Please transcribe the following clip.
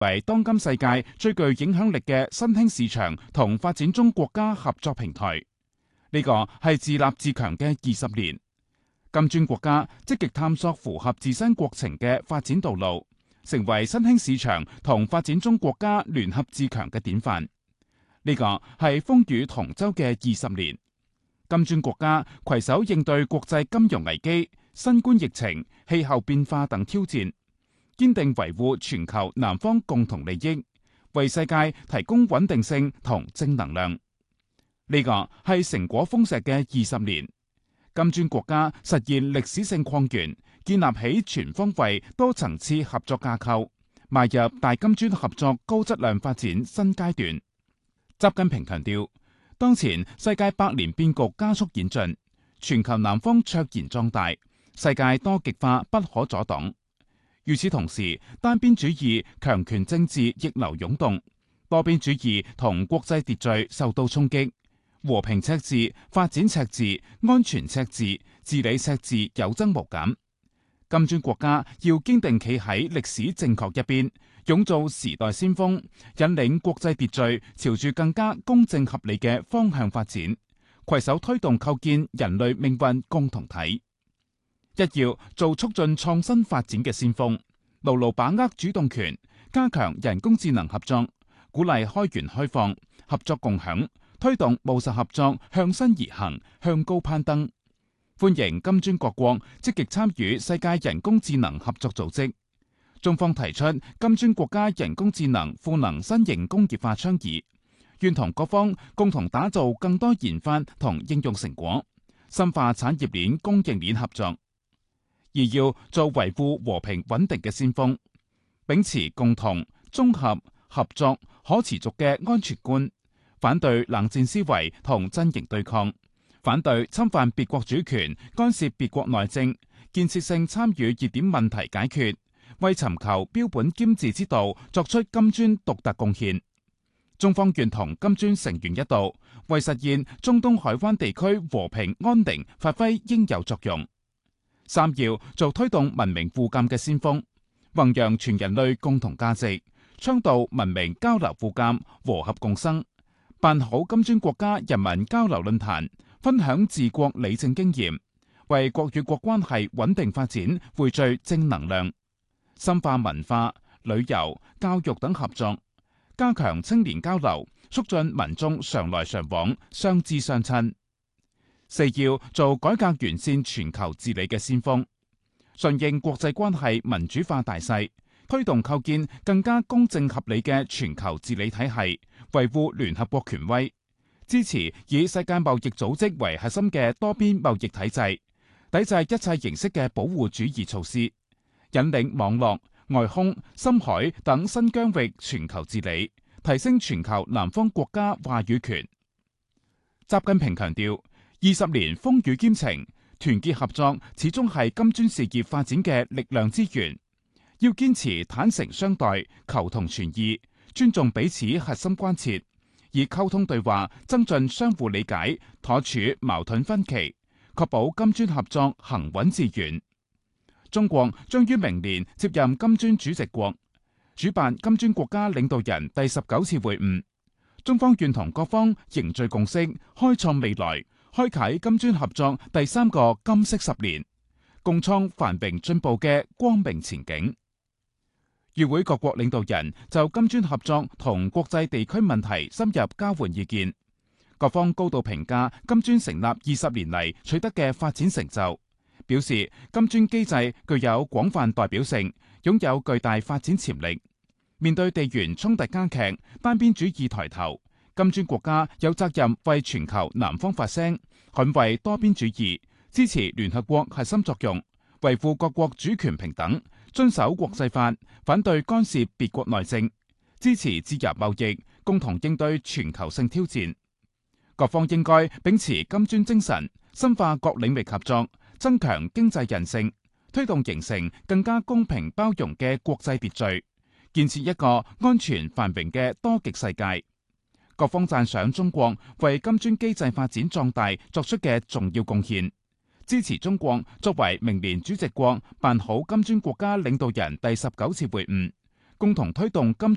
為當今世界最具影響力嘅新興市場同發展中國家合作平台。呢個係自立自強嘅20年，金磚國家積極探索符合自身國情嘅發展道路，成為新興市場同發展中國家聯合自強嘅典範。呢個係風雨同舟嘅20年，金磚國家攜手應對國際金融危機、新冠疫情、氣候變化等挑戰，堅定維護全球南方共同利益，為世界提供穩定性同正能量。呢個係成果豐碩嘅20年，金磚國家實現歷史性擴員，建立起全方位多層次合作架構，邁入大金磚合作高質量發展新階段。習近平強調，當前世界百年變局加速演進，全球南方卓然壯大，世界多極化不可阻擋。與此同時，單邊主義、強權政治逆流湧動，多邊主義同國際秩序受到衝擊，和平赤字、發展赤字、安全赤字、治理赤字有增無減。金磚國家要堅定企喺歷史正確一邊，勇做時代先鋒，引領國際秩序朝住更加公正合理嘅方向發展，攜手推動構建人類命運共同體。一要做促進創新發展嘅先鋒，牢牢把握主動權，加強人工智能合作，鼓勵開源開放、合作共享，推動務實合作向新而行、向高攀登。歡迎金磚各國積極參與世界人工智能合作組織。中方提出金磚國家人工智能賦能新型工業化倡議，願同各方共同打造更多研發同應用成果，深化產業鏈供應鏈合作。而要做維護和平穩定嘅先鋒，秉持共同、綜合、合作、可持續嘅安全觀，反對冷戰思維同陣營對抗，反對侵犯別國主權、干涉別國內政，建設性參與熱點問題解決，為尋求標本兼治之道作出金磚獨特貢獻。中方願同金磚成員一道，為實現中東海灣地區和平安寧發揮應有作用。三要做推動文明互鑒嘅先鋒，弘揚全人類共同價值，倡導文明交流互鑒、和合共生，辦好金磚國家人民交流論壇，分享治國理政經驗，為國與國關係穩定發展匯聚正能量。深化文化、旅遊、教育等合作，加強青年交流，促進民眾常來常往、相知相親。四要做改革完善全球治理嘅先鋒，順應國際關係民主化大勢，推動構建更加公正合理嘅全球治理體系，維護聯合國權威，支持以世界貿易組織為核心嘅多邊貿易體制，抵制一切形式嘅保護主義措施，引領網絡、外空、深海等新疆域全球治理，提升全球南方國家話語權。習近平強調，20年風雨兼程，團結合作始終係金磚事業發展嘅力量之源。要堅持坦誠相待、求同存異，尊重彼此核心關切，以溝通對話增進相互理解，妥處矛盾分歧，確保金磚合作行穩致遠。中國將於明年接任金磚主席國，主辦金磚國家領導人第19次會晤。中方願同各方凝聚共識，開創未來，開啟金磚合作第3個金色10年，共創繁榮進步嘅光明前景。與會各國領導人就金磚合作同國際地區問題深入交換意見，各方高度評價金磚成立20年嚟取得嘅發展成就，表示金磚機制具有廣泛代表性，擁有巨大發展潛力。面對地緣衝突加劇、單邊主義抬頭，金磚國家有責任為全球南方發聲，捍衛多邊主義，支持聯合國核心作用，維護各國主權平等，遵守國際法，反對干涉別國內政，支持自由貿易，共同應對全球性挑戰。各方應該秉持金磚精神，深化各領域合作，增強經濟韌性，推動形成更加公平包容嘅國際秩序，建設一個安全繁榮嘅多極世界。各方讚賞中國為金磚機制發展壯大作出嘅重要貢獻，支持中國作為明年主席國辦好金磚國家領導人第19次會晤，共同推動金